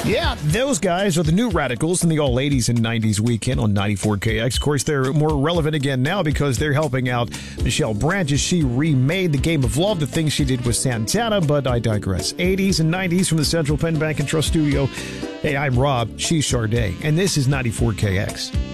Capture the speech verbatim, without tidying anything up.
Yeah, those guys are the new Radicals in the all eighties and nineties weekend on ninety-four K X. Of course, they're more relevant again now because they're helping out Michelle Branch as she remade The Game of Love, the thing she did with Santana, but I digress. eighties and nineties from the Central Penn Bank and Trust Studio. Hey, I'm Rob, she's Sade, and this is ninety-four K X.